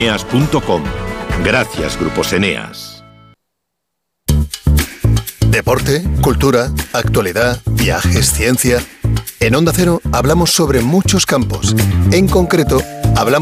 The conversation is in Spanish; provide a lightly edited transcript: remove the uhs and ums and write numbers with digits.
Eneas.com. Gracias, Grupos Eneas. Deporte, cultura, actualidad, viajes, ciencia. En Onda Cero hablamos sobre muchos campos. En concreto, hablamos